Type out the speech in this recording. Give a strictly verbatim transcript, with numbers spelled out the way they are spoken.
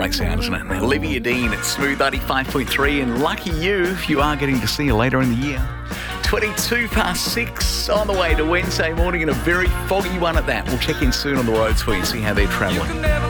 great sound, isn't it? Olivia Dean at Smooth ninety-five point three, and lucky you if you are getting to see her later in the year. twenty-two past six on the way to Wednesday morning, and a very foggy one at that. We'll check in soon on the roads for you, see how they're travelling.